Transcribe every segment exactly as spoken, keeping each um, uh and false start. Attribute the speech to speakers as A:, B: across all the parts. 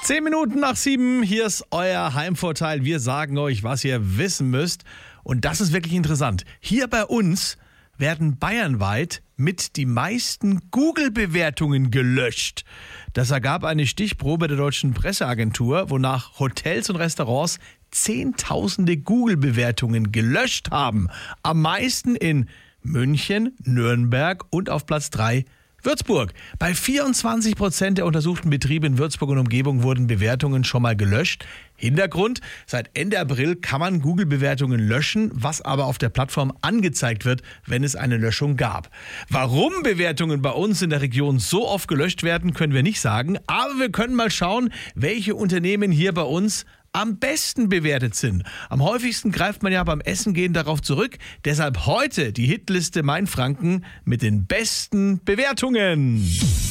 A: Zehn Minuten nach sieben, hier ist euer Heimvorteil. Wir sagen euch, was ihr wissen müsst. Und das ist wirklich interessant. Hier bei uns werden bayernweit mit die meisten Google-Bewertungen gelöscht. Das ergab eine Stichprobe der deutschen Presseagentur, wonach Hotels und Restaurants Zehntausende Google-Bewertungen gelöscht haben. Am meisten in München, Nürnberg und auf Platz drei Würzburg. Bei vierundzwanzig Prozent der untersuchten Betriebe in Würzburg und Umgebung wurden Bewertungen schon mal gelöscht. Hintergrund: Seit Ende April kann man Google-Bewertungen löschen, was aber auf der Plattform angezeigt wird, wenn es eine Löschung gab. Warum Bewertungen bei uns in der Region so oft gelöscht werden, können wir nicht sagen. Aber wir können mal schauen, welche Unternehmen hier bei uns am besten bewertet sind. Am häufigsten greift man ja beim Essen gehen darauf zurück. Deshalb heute die Hitliste Mainfranken mit den besten Bewertungen.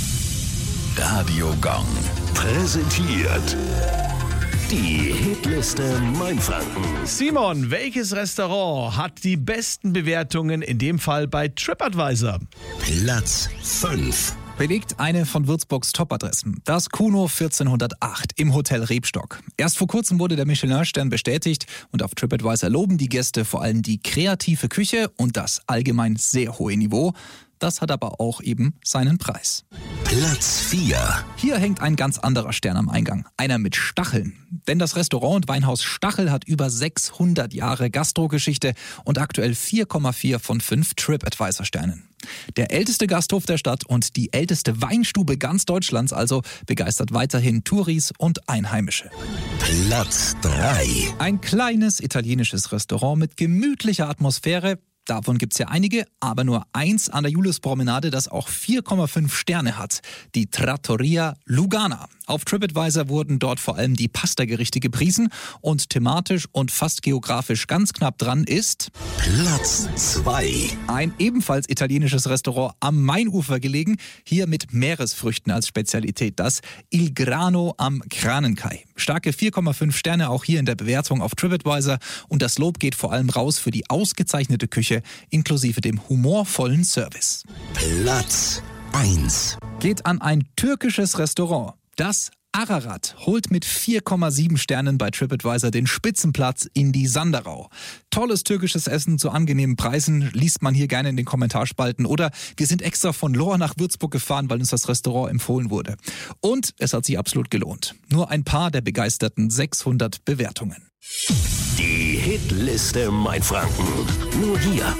B: Radio Gong präsentiert die Hitliste Mainfranken.
A: Simon, welches Restaurant hat die besten Bewertungen, in dem Fall bei TripAdvisor?
B: Platz fünf.
C: Belegt eine von Würzburgs Top-Adressen, das Kuno vierzehnhundertacht im Hotel Rebstock. Erst vor kurzem wurde der Michelin-Stern bestätigt und auf TripAdvisor loben die Gäste vor allem die kreative Küche und das allgemein sehr hohe Niveau. Das hat aber auch eben seinen Preis.
B: Platz vier.
C: Hier hängt ein ganz anderer Stern am Eingang, einer mit Stacheln. Denn das Restaurant und Weinhaus Stachel hat über sechshundert Jahre Gastrogeschichte und aktuell vier Komma vier von fünf TripAdvisor-Sternen. Der älteste Gasthof der Stadt und die älteste Weinstube ganz Deutschlands also begeistert weiterhin Touris und Einheimische.
B: Platz drei.
C: Ein kleines italienisches Restaurant mit gemütlicher Atmosphäre. Davon gibt's ja einige, aber nur eins an der Juliuspromenade, das auch vier Komma fünf Sterne hat. Die Trattoria Lugana. Auf TripAdvisor wurden dort vor allem die Pastagerichte gepriesen und thematisch und fast geografisch ganz knapp dran ist
B: Platz zwei.
C: Ein ebenfalls italienisches Restaurant am Mainufer gelegen, hier mit Meeresfrüchten als Spezialität, das Il Grano am Kranenkei. Starke vier Komma fünf Sterne auch hier in der Bewertung auf TripAdvisor und das Lob geht vor allem raus für die ausgezeichnete Küche inklusive dem humorvollen Service.
B: Platz eins.
C: Geht an ein türkisches Restaurant. Das Ararat holt mit vier Komma sieben Sternen bei TripAdvisor den Spitzenplatz in die Sanderau. Tolles türkisches Essen zu angenehmen Preisen liest man hier gerne in den Kommentarspalten. Oder wir sind extra von Lohr nach Würzburg gefahren, weil uns das Restaurant empfohlen wurde. Und es hat sich absolut gelohnt. Nur ein paar der begeisterten sechshundert Bewertungen.
B: Die Hitliste Mainfranken. Nur hier